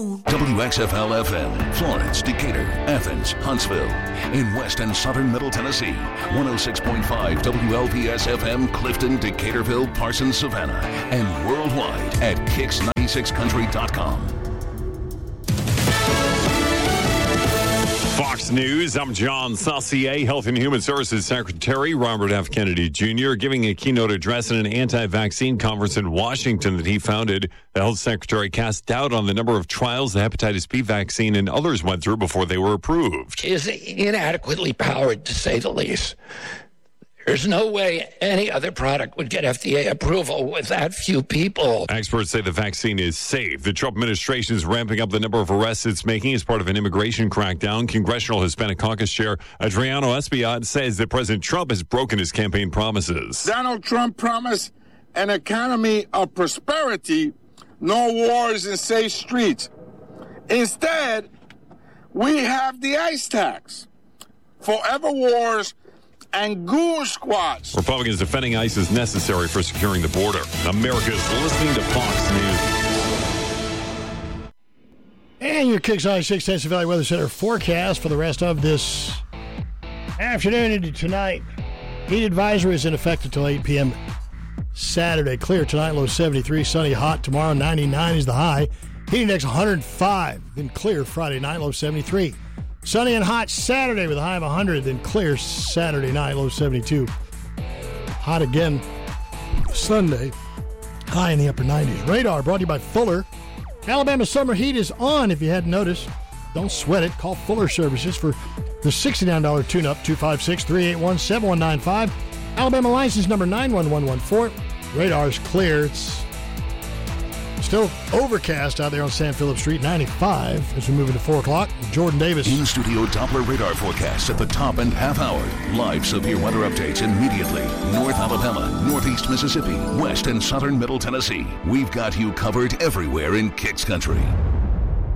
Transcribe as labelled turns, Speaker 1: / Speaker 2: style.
Speaker 1: phone.
Speaker 2: WXFL FM, Florence, Decatur, Athens, Huntsville. In West and Southern Middle Tennessee, 106.5 WLPS FM, Clifton, Decaturville, Parsons, Savannah. And worldwide at Kicks96country.com.
Speaker 3: Fox News, I'm John Saucier. Health and Human Services Secretary Robert F. Kennedy Jr. giving a keynote address at an anti-vaccine conference in Washington that he founded. The health secretary cast doubt on the number of trials the hepatitis B vaccine and others went through before they were approved.
Speaker 4: Is inadequately powered, to say the least. There's no way any other product would get FDA approval with that few people.
Speaker 3: Experts say the vaccine is safe. The Trump administration is ramping up the number of arrests it's making as part of an immigration crackdown. Congressional Hispanic Caucus Chair Adriano Espaillat says that President Trump has broken his campaign promises.
Speaker 5: Donald Trump promised an economy of prosperity, no wars and safe streets. Instead, we have the ICE tax, forever wars, and goon squads.
Speaker 3: Republicans defending ICE is necessary for securing the border. America's listening to Fox News.
Speaker 6: And your Kicks 96 Tennessee Valley Weather Center forecast for the rest of this afternoon into tonight. Heat advisory is in effect until 8 p.m. Saturday. Clear tonight, low 73. Sunny, hot tomorrow, 99 is the high. Heat index 105. Then clear Friday night, low 73. Sunny and hot Saturday with a high of 100, then clear Saturday night, low 72. Hot again Sunday, high in the upper 90s. Radar brought to you by Fuller. Alabama summer heat is on, if you hadn't noticed. Don't sweat it. Call Fuller Services for the $69 tune-up, 256-381-7195. Alabama license number 91114. Radar's clear. It's still overcast out there on San Philip Street, 95, as we move into 4 o'clock. Jordan Davis.
Speaker 2: In-studio Doppler radar forecasts at the top and half hour. Live severe weather updates immediately. North Alabama, Northeast Mississippi, West and Southern Middle Tennessee. We've got you covered everywhere in Kicks Country.